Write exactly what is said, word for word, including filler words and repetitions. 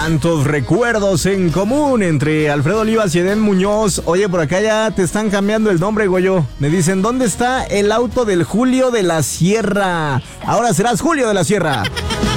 Tantos recuerdos en común entre Alfredo Olivas y Edén Muñoz. Oye, por acá ya te están cambiando el nombre, Goyo. Me dicen, ¿dónde está el auto del Julio de la Sierra? Ahora serás Julio de la Sierra.